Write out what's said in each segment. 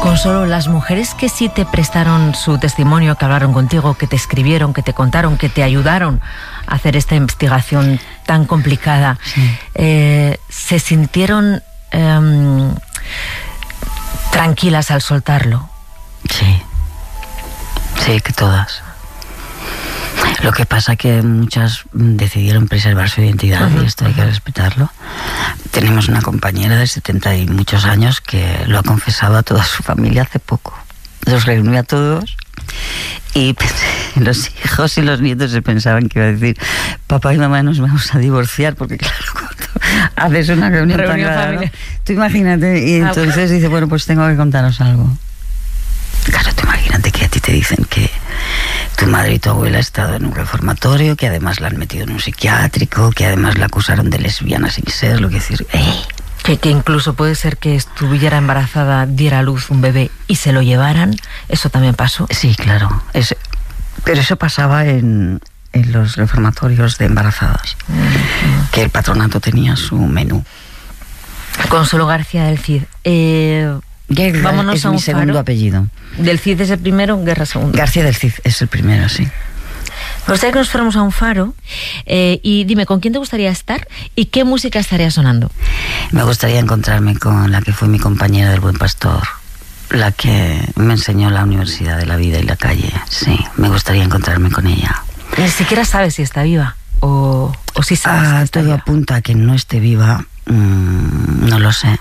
Consuelo, las mujeres que sí te prestaron su testimonio, que hablaron contigo, que te escribieron, que te contaron, que te ayudaron a hacer esta investigación tan complicada, sí. ¿Se sintieron tranquilas al soltarlo? Sí, sí, que todas. Lo que pasa que muchas decidieron preservar su identidad, y esto hay que respetarlo. Tenemos una compañera de 70 y muchos años que lo ha confesado a toda su familia hace poco. Los reunió a todos y los hijos y los nietos se pensaban que iba a decir: papá y mamá, nos vamos a divorciar, porque claro, cuando haces una reunión tan grande, ¿no? Tú imagínate, y entonces dice: bueno, pues tengo que contaros algo. Claro, tú imagínate que a ti te dicen que tu madre y tu abuela han estado en un reformatorio, que además la han metido en un psiquiátrico, que además la acusaron de lesbiana sin ser, lo que decir... Que incluso puede ser que estuviera embarazada, diera a luz un bebé y se lo llevaran. ¿Eso también pasó? Sí, claro. Pero eso pasaba en los reformatorios de embarazadas, que el patronato tenía su menú. Consuelo García del Cid. Guerra vámonos es a un mi segundo faro. Apellido. Del Cid es el primero, Guerra segundo. García del Cid es el primero, sí. Me gustaría que nos fuéramos a un faro y dime, ¿con quién te gustaría estar y qué música estaría sonando? Me gustaría encontrarme con la que fue mi compañera del Buen Pastor, la que me enseñó la universidad de la vida y la calle. Sí, me gustaría encontrarme con ella. Ni siquiera sabes si está viva o si sabes que está todo viva. Apunta a que no esté viva, no lo sé.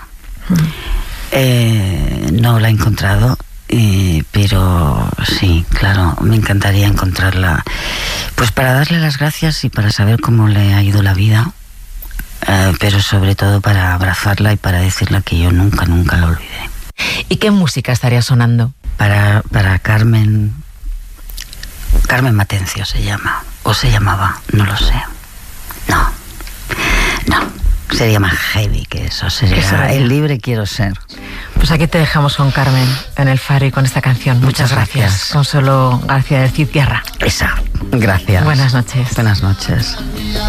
No la he encontrado, pero sí, claro, me encantaría encontrarla, pues para darle las gracias y para saber cómo le ha ido la vida, pero sobre todo para abrazarla y para decirle que yo nunca la olvidé. ¿Y qué música estaría sonando? Para Carmen Matencio se llama, o se llamaba, no lo sé. No, sería más heavy que eso, sería El libre quiero ser. Pues aquí te dejamos con Carmen en el faro y con esta canción. Muchas gracias. Consuelo García del Cid Guerra. Esa, gracias. Buenas noches. Buenas noches.